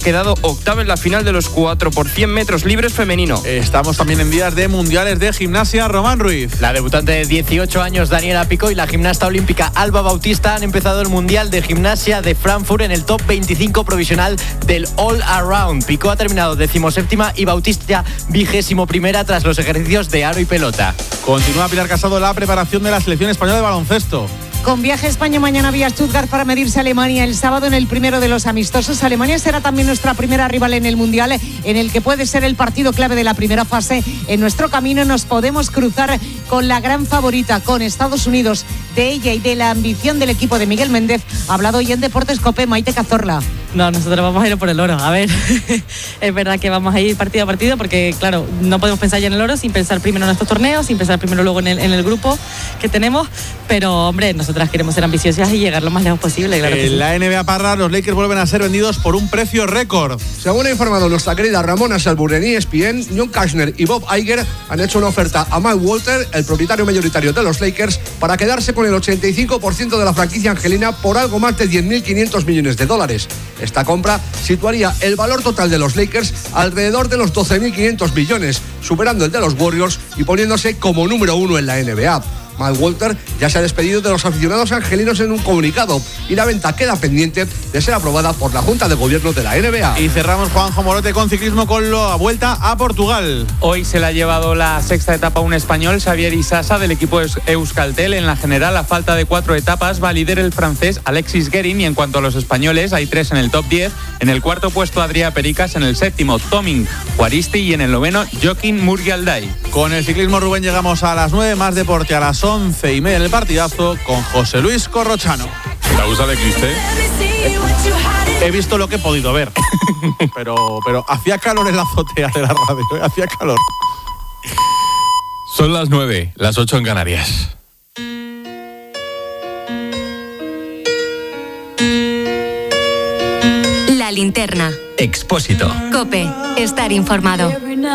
quedado octava en la final de los 4 por 100 metros libres femenino. Estamos también en días de mundiales de gimnasia. Román Ruiz. La debutante de 18 años, Daniela Pico, y la gimnasta olímpica Alba Bautista han empezado el mundial de gimnasia de Frankfurt en el top 25 provisional del All Around. Pico ha terminado 17ª y Bautista 21ª tras los ejercicios de aro y pelota. Continúa Pilar Casado la preparación de la selección española de baloncesto. Con viaje a España mañana vía Stuttgart para medirse a Alemania el sábado en el primero de los amistosos. Alemania será también nuestra primera rival en el Mundial, en el que puede ser el partido clave de la primera fase. En nuestro camino nos podemos cruzar con la gran favorita, con Estados Unidos. De ella y de la ambición del equipo de Miguel Méndez ha hablado hoy en Deportes COPE Maite Cazorla. No, nosotros vamos a ir por el oro. A ver, es verdad que vamos a ir partido a partido porque, claro, no podemos pensar ya en el oro sin pensar primero en estos torneos, sin pensar primero luego en el grupo que tenemos. Pero, hombre, nosotras queremos ser ambiciosas y llegar lo más lejos posible. Claro que sí. La NBA Parra, los Lakers vuelven a ser vendidos por un precio récord. Según ha informado nuestra querida Ramona Shelburne en ESPN, John Kashner y Bob Iger han hecho una oferta a Mike Walter, el propietario mayoritario de los Lakers, para quedarse con el 85% de la franquicia angelina por algo más de $10.500 millones. Esta compra situaría el valor total de los Lakers alrededor de los 12.500 millones, superando el de los Warriors y poniéndose como número 1 en la NBA. Mike Walter ya se ha despedido de los aficionados angelinos en un comunicado y la venta queda pendiente de ser aprobada por la Junta de Gobierno de la NBA. Y cerramos, Juanjo Morote, con ciclismo con la vuelta a Portugal. Hoy se le ha llevado la sexta etapa a un español, Xavier Isasa, del equipo Euskaltel. En la general, a falta de 4 etapas, va líder el francés Alexis Guerin, y en cuanto a los españoles, hay 3 en el top 10. En el cuarto puesto, Adrià Pericas, en el séptimo, Tomin Juaristi, y en el noveno, Joaquín Murgialdai. Con el ciclismo, Rubén, llegamos a las 9, más deporte a las 11:30 en el partidazo con José Luis Corrochano. ¿La usa de Criste? He visto lo que he podido ver, pero hacía calor en la azotea de la radio, hacía calor. Son las 9, las 8 en Canarias. La linterna. Expósito. COPE. Estar informado.